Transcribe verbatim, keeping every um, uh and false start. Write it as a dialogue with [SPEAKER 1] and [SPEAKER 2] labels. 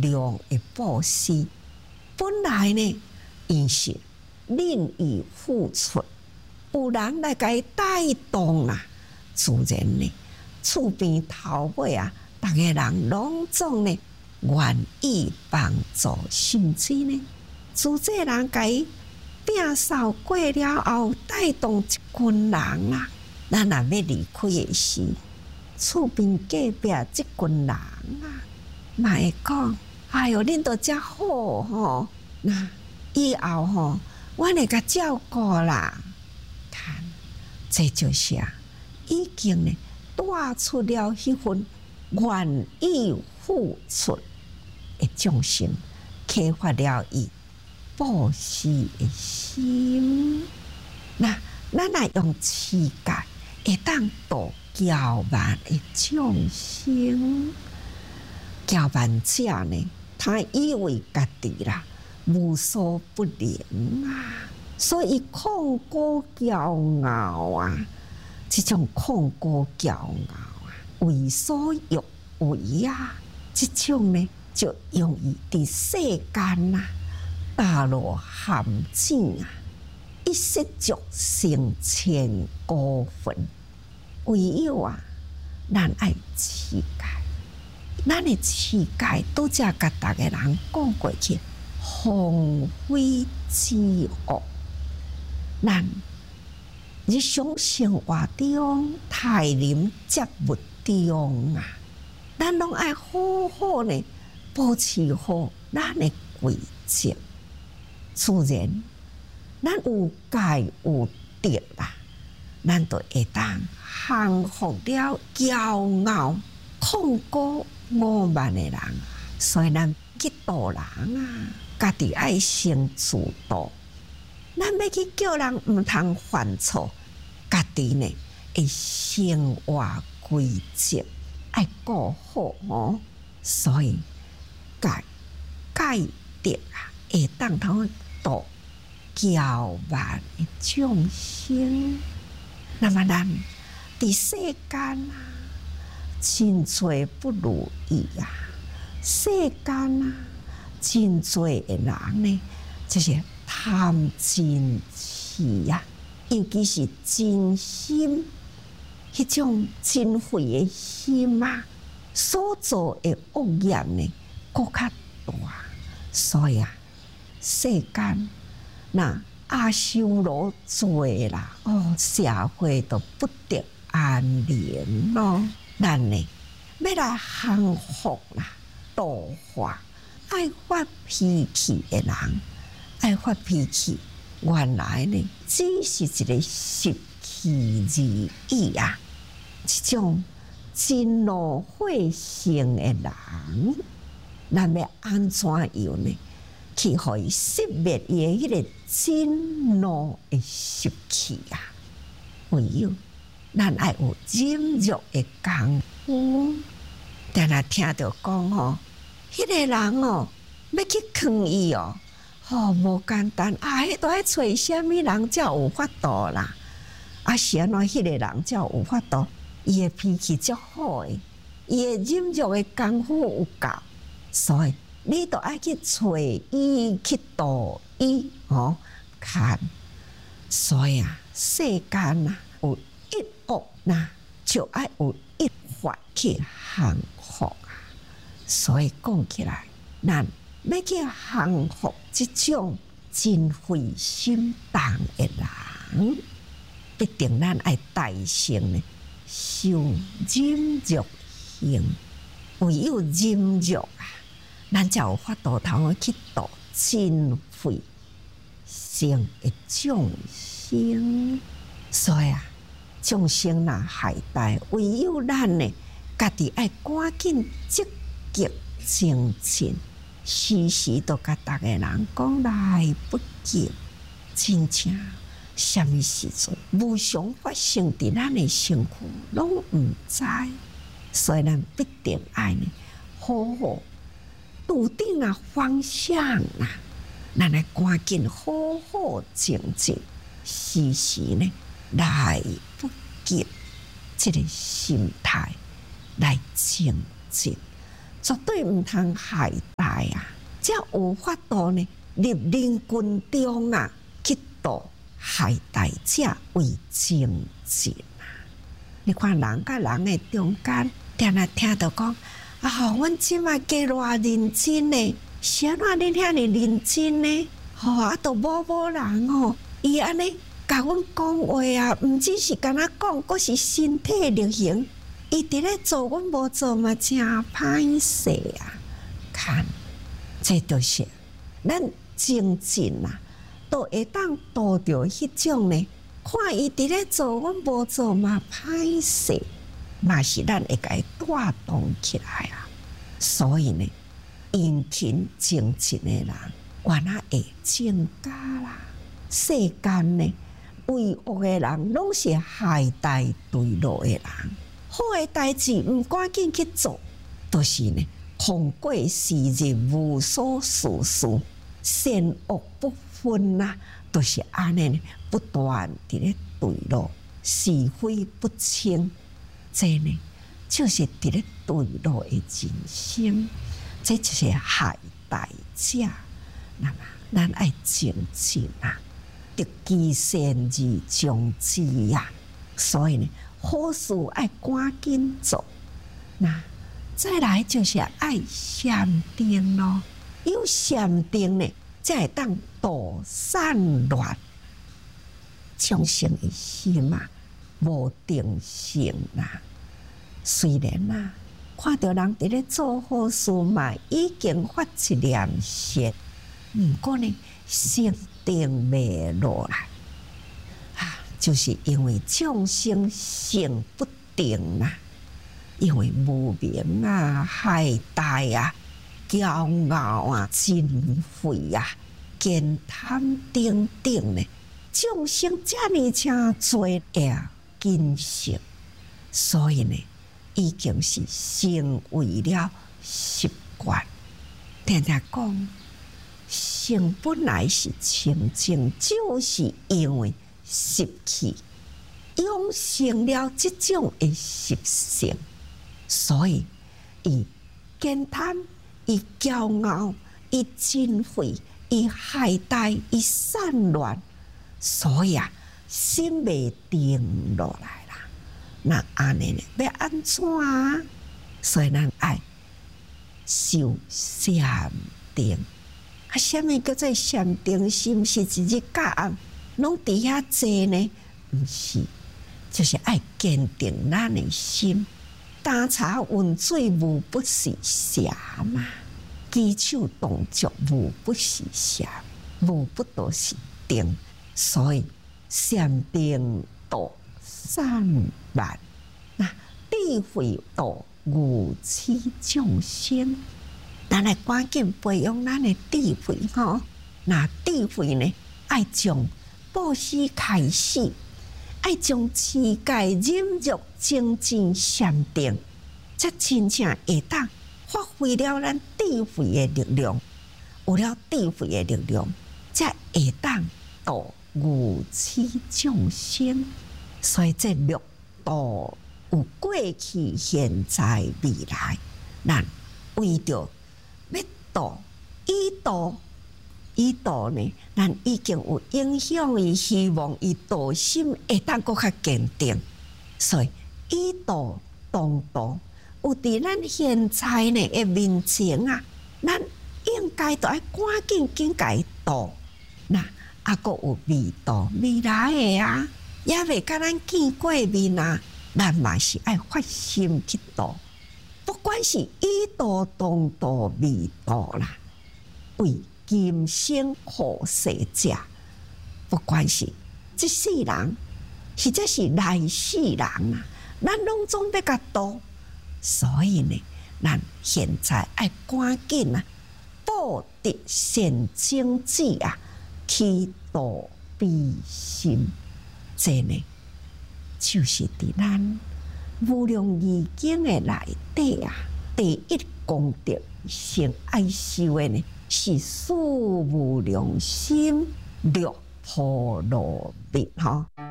[SPEAKER 1] 量的布施，本来呢，伊是另以付出，有人来甲伊带动啦，自然呢，厝边头尾啊，逐个人拢总呢愿意帮助，甚至呢，主这人甲伊摒扫过了后，带动一群人啊，咱若要离开的时，厝边隔壁即群人啊，嘛会讲，哎哟，恁都遮好吼，那以后吼，阮会甲照顾啦。看，这就是啊，已经呢带出了迄份愿意付出的众生，启发了伊布施的心。那咱来用持戒，会当度骄慢的众生。骄慢者呢，他以为家己啦无所不能啊，所以控高骄傲啊，这种控高骄傲啊，为所欲为啊，这种呢就容易伫世间啊踏入陷阱啊，一失足成千古坟。唯有啊，咱爱持戒，咱的持戒拄则甲逐个人讲过去，防非之恶。咱日常生活中、待人接物中啊，咱拢爱好好呢保持好咱的规则。自然，咱有戒有德啦，咱就会当降服了骄傲、控高傲慢的人。所以咱去度人啊，家己爱先自度。咱要去叫人毋通犯错，家己呢会生活规则，爱顾好哦。所以戒戒德啊，会当通度骄慢的众生。那么咱伫世间啊，真多不如意啊，世间啊，真多的人呢，就是贪嗔痴啊，尤其是真心，迄种真慧的心啊，所做的恶业呢，更较大。所以啊，世间那阿修罗多啦，哦，社会都不得安宁咯。咱呢，要来降服啦，度化爱发脾气的人。爱发脾气，原来呢，只是一个习气而已啊！这种真怒火性的人，咱要安怎样呢？去互伊熄灭伊的迄个真怒的习气啊！唯有咱爱有忍辱的功夫。但若听到讲吼，迄、那个人哦，要去坑伊哦。哦，无简单啊！迄都爱找啥物人才有法度啦？啊，是安怎迄个人才有法度？伊的脾气足好诶，伊的忍辱的功夫有够，所以你都爱去找伊去度伊哦。看，所以啊，世间啊有一恶，那就爱有一法去降服啊。所以讲起来，咱要去降服这种真慧心重的人，必定咱爱大成呢修忍辱行。唯有忍辱啊，咱才有法度通去度真慧性的众生。所以啊，众生若害大，唯有咱呢，家己爱赶紧积极精进。时时都甲逐个人讲来不及，真正什么时阵无常发生伫咱的身躯，拢毋知，所以咱必定爱呢，好好笃定啊方向啊，咱来赶紧好好精进，时时呢来不及，这个心态来精进。 绝对唔通害大啊！才有法度呢，入人群中啊，去度害大者为正直啊！你看人甲人的中间，定定听到讲啊，吼，阮即马加偌认真呢，啥哪恁遐尼认真呢？吼、哦，啊，都某某人哦，伊安尼甲阮讲话啊，毋只是敢若讲，佫是身体力行。伊伫咧做，阮无做嘛，真歹势啊！看，这就是咱精进啊，都会当度着迄种呢。看伊伫咧做，阮无做嘛，歹势，嘛是咱会甲伊带动起来啊。所以呢，殷勤精进的人，原来会增加啦。世间呢，为恶的人，拢是害大对路的人。好诶代志毋赶紧去做，就是呢，空过时日无所事事，善恶不分呐、啊，就是安尼呢，不断伫咧对路，是非不清，这呢就是伫咧对路的人生，这就是害大者。那么咱爱精进啊，得其善而从之呀、啊，所以呢。好事爱赶紧做，那再来就是爱禅定咯。有禅定呢，才会当度散乱。众生的心啊，无定性啦。虽然啊，看到人伫咧做好事嘛，已经发一念善，毋过呢，心定未落来。就是因为众生性不定啊，因为无明啊、害大啊、骄傲啊、尽毁啊、见贪等等呢，众生遮尔诚多也根性，所以呢，已经是成为了习惯。听听讲，性本来是清净，就是因为习气养成了这种的习性，所以伊见贪、伊骄傲、伊尽毁、伊害大、伊散乱，所以啊，心未定落来啦。那安尼呢？要安怎啊？所以咱爱修禅定。啊，什么叫做禅定？是毋是一日到暗？拢伫遐坐呢？毋是，就是爱坚定咱的心。打茶温水无不是禅嘛，举手动作无不是禅，无不都是定。所以禅定度散乱，那智慧度无始众生。咱来赶紧培养咱的智慧吼。那智慧呢，爱从布施开始，爱从持戒忍辱精进禅定，才真正会当发挥了咱智慧的力量。有了智慧的力量，才会当度无始众生。所以这六度有过去、现在、未来，咱为着要度以度。伊度呢，咱已经有影响伊，希望伊度心会当搁较坚定，所以以度当度，有伫咱现在呢的面前啊，咱应该都爱赶紧紧解度。那啊，搁有未度未来的啊，也未甲咱见过面啊，咱嘛是爱发心去度，不管是以度当度未度啦，为今生后世者，不管是这世人，或者是来世人啊，咱拢总要甲度。所以呢，咱现在爱赶紧啊，布德善种子啊，去度悲心。这呢，就是伫咱无量义经的内底啊，第一功德先爱修的呢。是四无量心，六波罗蜜哈。